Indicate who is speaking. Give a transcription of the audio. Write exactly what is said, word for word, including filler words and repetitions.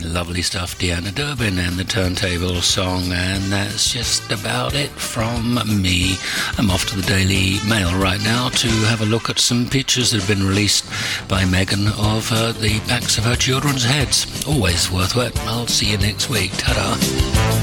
Speaker 1: Lovely stuff, Deanna Durbin and the Turntable Song, and that's just about it from me. I'm off to the Daily Mail right now to have a look at some pictures that have been released by Meghan of uh, the backs of her children's heads. Always worth it. I'll see you next week. Ta-da.